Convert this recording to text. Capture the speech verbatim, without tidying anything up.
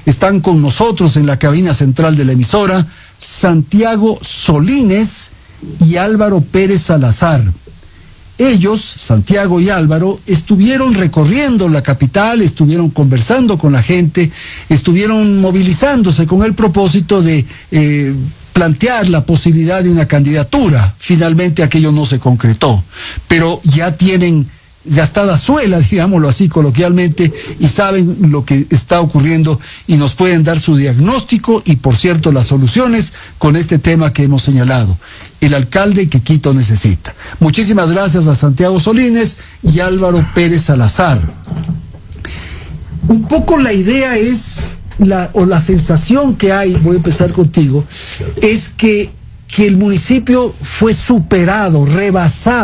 Están con nosotros en la cabina central de la emisora Santiago Solines y Álvaro Pérez Salazar. Ellos, Santiago y Álvaro, estuvieron recorriendo la capital, estuvieron conversando con la gente, estuvieron movilizándose con el propósito de eh, plantear la posibilidad de una candidatura. Finalmente aquello no se concretó, pero ya tienen gastada suela, digámoslo así coloquialmente, y saben lo que está ocurriendo y nos pueden dar su diagnóstico y, por cierto, las soluciones con este tema que hemos señalado, el alcalde que Quito necesita. Muchísimas gracias a Santiago Solines y Álvaro Pérez Salazar. Un poco la idea es, la, o la sensación que hay, voy a empezar contigo, es que, que el municipio fue superado, rebasado